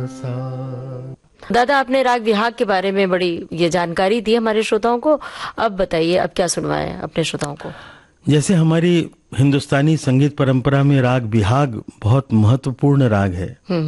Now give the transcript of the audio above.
साथ। दादा, आपने राग बिहाग के बारे में बड़ी ये जानकारी दी हमारे श्रोताओं को। अब बताइए, अब क्या सुनवाएं अपने श्रोताओं को? जैसे हमारी हिंदुस्तानी संगीत परंपरा में राग बिहाग बहुत महत्वपूर्ण राग है।